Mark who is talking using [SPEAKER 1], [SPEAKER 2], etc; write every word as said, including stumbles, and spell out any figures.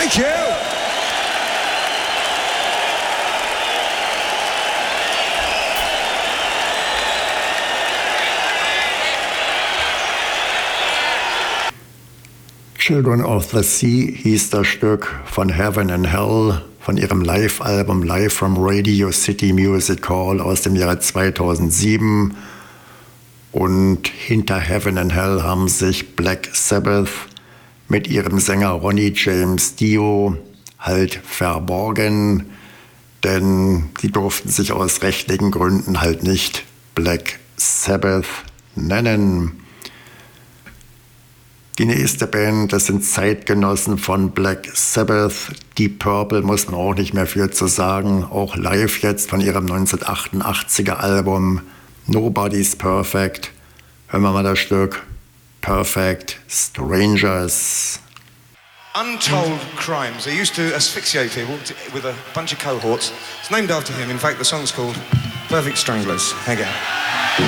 [SPEAKER 1] Thank you.
[SPEAKER 2] Children of the Sea hieß das Stück von Heaven and Hell von ihrem Live-Album Live from Radio City Music Hall aus dem Jahre zweitausendsieben. Und hinter Heaven and Hell haben sich Black Sabbath mit ihrem Sänger Ronnie James Dio halt verborgen, denn sie durften sich aus rechtlichen Gründen halt nicht Black Sabbath nennen. Die nächste Band, das sind Zeitgenossen von Black Sabbath. Deep Purple muss man auch nicht mehr viel zu sagen. Auch live jetzt von ihrem neunzehnhundertachtundachtziger Album Nobody's Perfect. Hören wir mal das Stück Perfect Strangers.
[SPEAKER 1] Untold crimes. He used to asphyxiate people with a bunch of cohorts. It's named after him. In fact, the song's called Perfect Stranglers. Again.